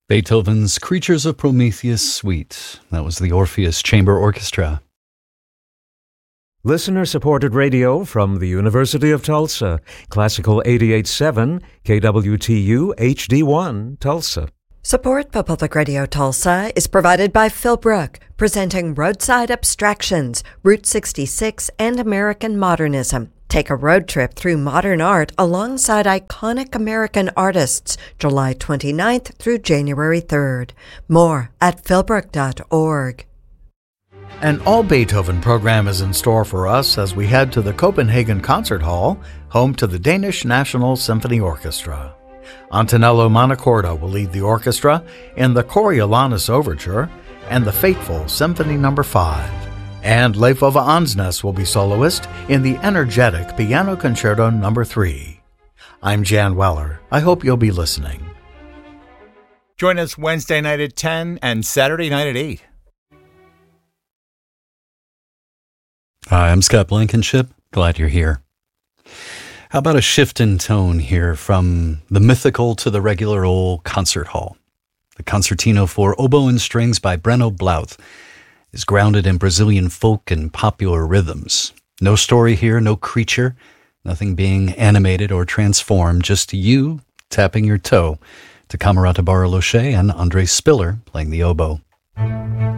Beethoven's Creatures of Prometheus Suite. That was the Orpheus Chamber Orchestra. Listener-supported radio from the University of Tulsa. Classical 88.7, KWTU HD1, Tulsa. Support for Public Radio Tulsa is provided by Philbrook, presenting Roadside Abstractions, Route 66, and American Modernism. Take a road trip through modern art alongside iconic American artists, July 29th through January 3rd. More at philbrook.org. An all-Beethoven program is in store for us as we head to the Copenhagen Concert Hall, home to the Danish National Symphony Orchestra. Antonello Montecordo will lead the orchestra in the Coriolanus Overture and the fateful Symphony No. 5. And Leif Ove Ansnes will be soloist in the energetic Piano Concerto No. 3. I'm Jan Weller. I hope you'll be listening. Join us Wednesday night at 10 and Saturday night at 8. Hi, I'm Scott Blankenship. Glad you're here. How about a shift in tone here from the mythical to the regular old concert hall? The Concertino for Oboe and Strings by Breno Blouth is grounded in Brazilian folk and popular rhythms. No story here, no creature, nothing being animated or transformed, just you tapping your toe to Camerata Bariloche and Andre Spiller playing the oboe.